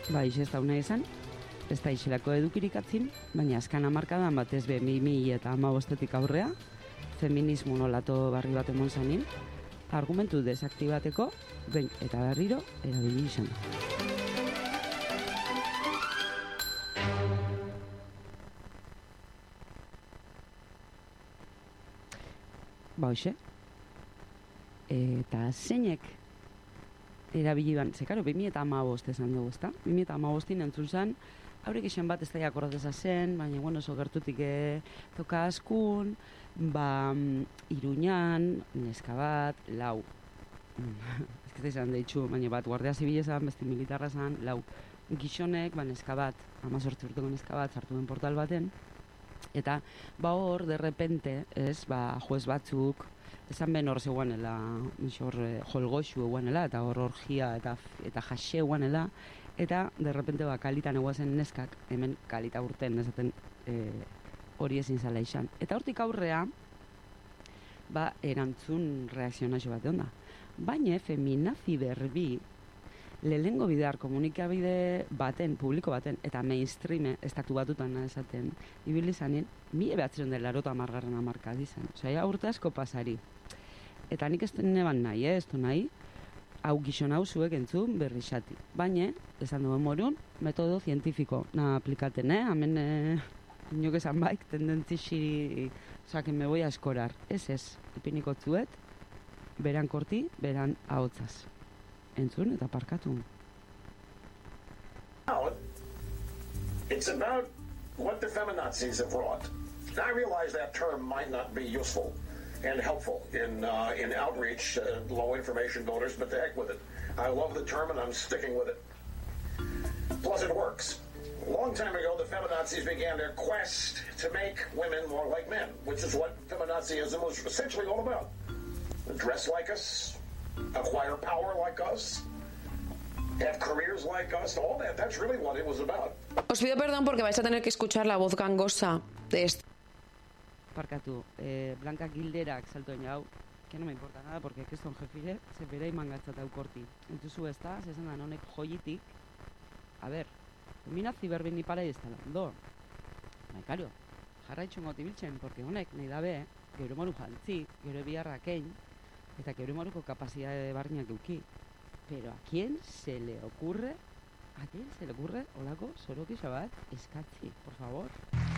Ba, ez da una izan, ez da izelako edukirik atzin, baina azkan hamarkadan batez be 2015 aurrea, feminismo nolato barri bat emon zanin, argumentu desaktibateko, behin eta berriro, erabili izan. Ba, hoxe. Eta zeinek erabili ban, ze karo, 2015 esan dugu, ezta? 2015 entzun zen, haurek izan bat ez da jakordeza zen, baina, bueno, oso gertutik toka askun, ba, Iruñan, neska bat, lau, ez da izan deitxu, baina bat, guardia zibile zan, besti militarra zan, lau, gizonek, ba, neska bat, 18 urteko neska bat, sartu den portal baten, eta, ba, hor, de repente, ez, ba, juez batzuk, esan ben hor zegoanela, hor jolgoxu eguanela, eta hor orgia eta jase eguanela, eta de repente ba, kalitan eguazen neskak, hemen kalita urten, esaten hori ezin zala izan. Eta hortik aurrea, ba, erantzun reakzionazio bat onda. Baina feminazi berbi, lehengo bidar komunikabide baten, publiko baten, eta mainstream estatu batutan esaten, ibili zanen, 1980 hamarkad izan. Osea, urte asko pasari. Eta nik ez neban nahi, ez du nahi, hau gizon hau zuek entzun berrixati. Baina, esan duen morun, metodo zientifiko na aplikaten, hemen inok esan baik, tendentzixi, oza, que me voy a eskorar. Ez, ipiniko zuet, beran korti, beran ahotzaz. Entzun eta parkatu. It's about what the feminazis have wrought. I realize that term might not be useful and helpful in outreach, low information voters, but to heck with it. I love the term and I'm sticking with it. Plus it works. A long time ago, the feminazis began their quest to make women more like men, which is what feminazism was essentially all about. Dress like us, acquire power like us, have careers like us, all that. That's really what it was about. Os pido perdón porque vais a tener que escuchar la voz gangosa de este. Parkatu, Blanca Gilderak salto hau, que no me importa nada, porque kriston jefire, ze bere imangatzat aukorti. Entuzu ez da, zezen da honek joitik, a ber, feminazi berbin ni para ez da ondo. Karo, jarraitxun gotibiltzen, porque honek nahi dabe, geure moru jantzi, geure biharrak egin, eta geure moruko kapazidade barriak euki. Pero ¿a quién se le ocurre olako soroki bat eskatzi, por favor?